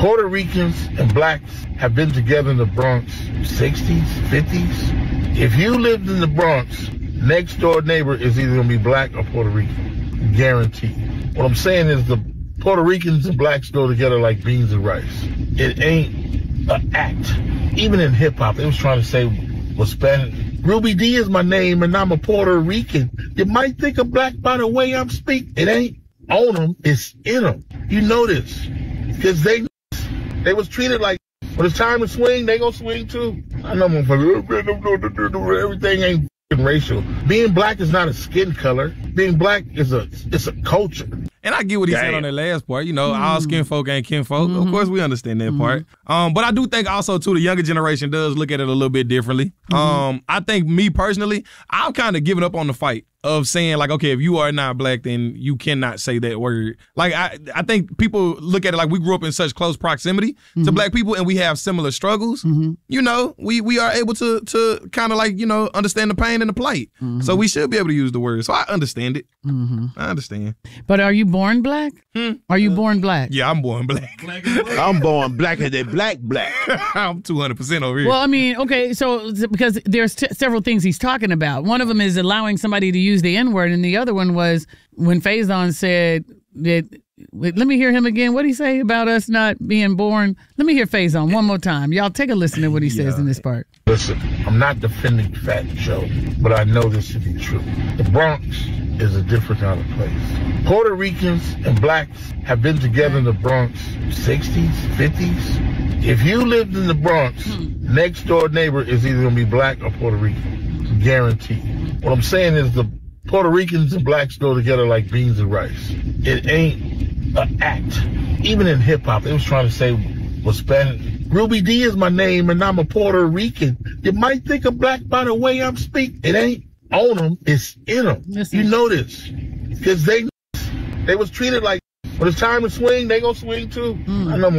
Puerto Ricans and blacks have been together in the Bronx 60s, 50s. If you lived in the Bronx, next door neighbor is either going to be black or Puerto Rican. Guaranteed. What I'm saying is the Puerto Ricans and blacks go together like beans and rice. It ain't an act. Even in hip-hop, they was trying to say, well, Spanish. Ruby D is my name, and I'm a Puerto Rican. You might think of black by the way I'm speaking. It ain't on them, it's in them. You know this. Because they was treated like, when it's time to swing, they gonna swing too. I know everything ain't racial. Being black is not a skin color. Being black is it's a culture. And I get what he said on that last part. You know, all skin folk ain't kin folk. Of course, we understand that part. But I do think also, too, the younger generation does look at it a little bit differently. I think me personally, I've kind of given up on the fight of saying, like, okay, if you are not black, then you cannot say that word. Like, I think people look at it like we grew up in such close proximity to black people and we have similar struggles. You know, we are able to kind of like, you know, understand the pain and the plight. So we should be able to use the word. So I understand it. I understand. But are you born black? Are you born black? Yeah, I'm born black. I'm born black and they black. I'm 200% over here. Well, I mean, okay, so because there's several things he's talking about. One of them is allowing somebody to use the N-word, and the other one was when Faison said that, let me hear him again. What did he say about us not being born? Let me hear Faison one more time. Y'all take a listen to what he says in this part. Listen, I'm not defending Fat Joe, but I know this to be true. The Bronx is a different kind of place. Puerto Ricans and blacks have been together in the Bronx 60s, 50s. If you lived in the Bronx, next door neighbor is either going to be black or Puerto Rican. Guaranteed. What I'm saying is the Puerto Ricans and blacks go together like beans and rice. It ain't an act. Even in hip-hop, they was trying to say, well, Spanish. Ruby D is my name, and I'm a Puerto Rican. You might think of black by the way I'm speaking. It ain't on them, it's in them. You know this. Because they was treated like, when it's time to swing, they gonna swing too. I know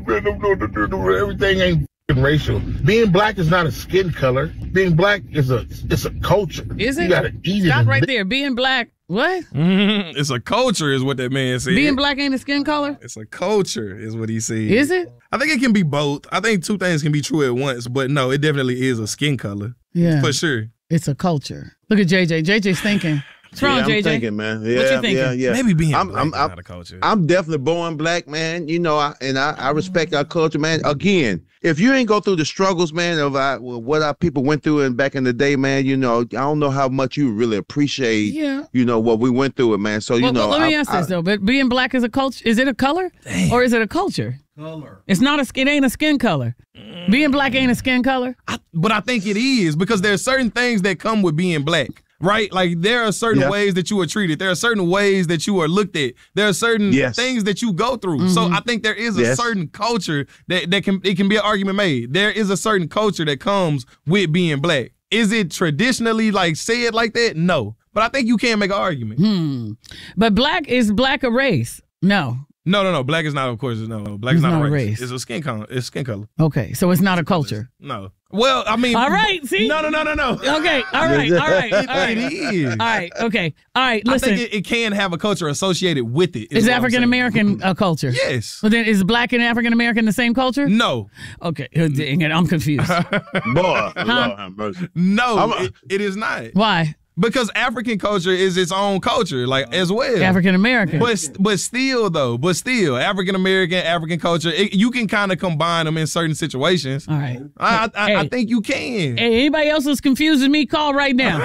everything ain't racial. Being black is not a skin color. Being black is it's a culture. Is it? You gotta eat it. Stop right there. Being black, what? It's a culture is what that man said. Being black ain't a skin color? It's a culture is what he said. Is it? I think it can be both. I think two things can be true at once, but no, it definitely is a skin color. Yeah. For sure. It's a culture. Look at JJ. JJ's thinking. What's wrong, JJ? I'm thinking, man. What you thinking? Yeah. Maybe being black is not a culture. I'm definitely born black, man. You know, I respect our culture, man. Again, if you ain't go through the struggles, man, of what our people went through and back in the day, man, you know, I don't know how much you really appreciate, you know, what we went through it, man. So, you know. Let me ask this, though. But being black is a culture. Is it a color? Damn. Or is it a culture? Color. It's not it ain't a skin color. Being black ain't a skin color? But I think it is because there's certain things that come with being black. Right? Like there are certain ways that you are treated. There are certain ways that you are looked at. There are certain things that you go through. So I think there is a certain culture that can be an argument made. There is a certain culture that comes with being black. Is it traditionally like said like that? No. But I think you can make an argument. But is black a race? No. No. Black is not, of course, no. Black is not a race. It's a skin color. It's skin color. Okay, so it's not a culture. No. Well, I mean. All right, see? No. Okay, all right. It is. All right, okay. All right, listen. I think it can have a culture associated with it. Is African American a culture? Yes. Well, then is black and African American the same culture? No. Okay, dang it, I'm confused. Boy, Lord have mercy. No, it is not. Why? Because African culture is its own culture, like as well. African American. But still, African American, African culture, you can kind of combine them in certain situations. All right. I think you can. Hey, anybody else is confused with me, call right now.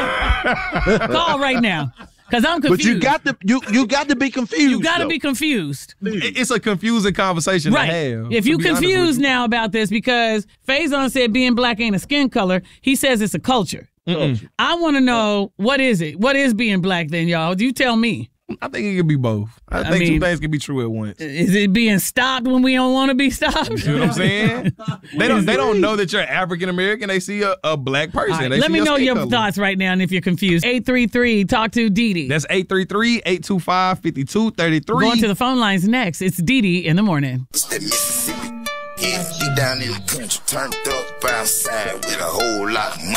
Call right now. Because I'm confused. But you got to be confused. You got to be confused. It's a confusing conversation to have. If you confused now about this, because Faison said being black ain't a skin color, he says it's a culture. I want to know, what is it? What is being black then, y'all? You tell me. I think it could be both. I think two things can be true at once. Is it being stopped when we don't want to be stopped? You see what I'm saying? They don't know that you're African American. They see a black person. Right, let me know your thoughts right now, and if you're confused. 833, talk to Didi. That's 833-825-5233. Going to the phone lines next. It's Didi in the morning. It's that Mississippi. Yeah, she down in the country, turned up outside with a whole lot of money.